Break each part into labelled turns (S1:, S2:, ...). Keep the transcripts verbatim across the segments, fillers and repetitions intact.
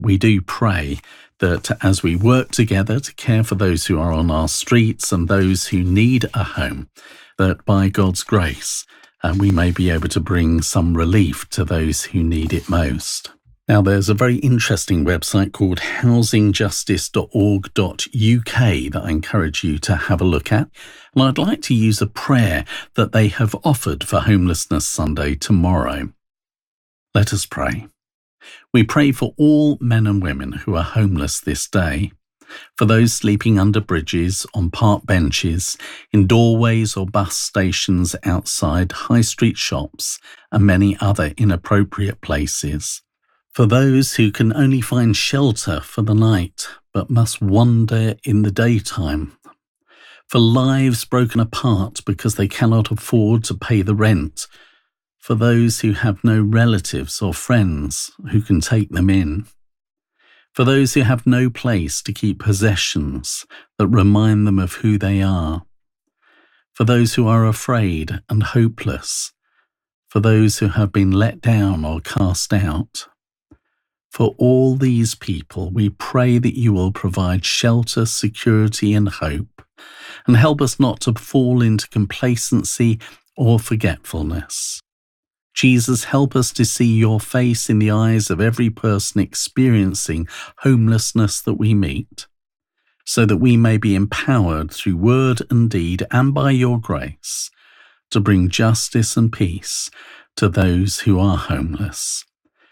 S1: We do pray that as we work together to care for those who are on our streets and those who need a home, that by God's grace, uh, we may be able to bring some relief to those who need it most. Now, there's a very interesting website called housing justice dot org dot U K that I encourage you to have a look at. And I'd like to use a prayer that they have offered for Homelessness Sunday tomorrow. Let us pray. We pray for all men and women who are homeless this day, for those sleeping under bridges, on park benches, in doorways or bus stations outside high street shops, and many other inappropriate places. For those who can only find shelter for the night, but must wander in the daytime. For lives broken apart because they cannot afford to pay the rent. For those who have no relatives or friends who can take them in. For those who have no place to keep possessions that remind them of who they are. For those who are afraid and hopeless. For those who have been let down or cast out. For all these people, we pray that you will provide shelter, security, and hope, and help us not to fall into complacency or forgetfulness. Jesus, help us to see your face in the eyes of every person experiencing homelessness that we meet, so that we may be empowered through word and deed and by your grace to bring justice and peace to those who are homeless.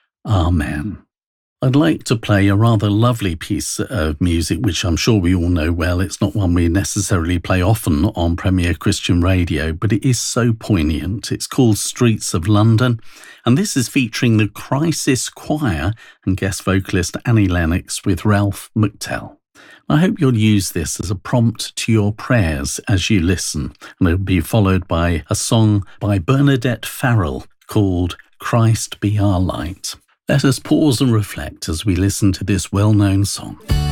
S1: Amen. I'd like to play a rather lovely piece of music, which I'm sure we all know well. It's not one we necessarily play often on Premier Christian Radio, but it is so poignant. It's called Streets of London, and this is featuring the Crisis Choir and guest vocalist Annie Lennox with Ralph McTell. I hope you'll use this as a prompt to your prayers as you listen, and it'll be followed by a song by Bernadette Farrell called Christ Be Our Light. Let us pause and reflect as we listen to this well-known song.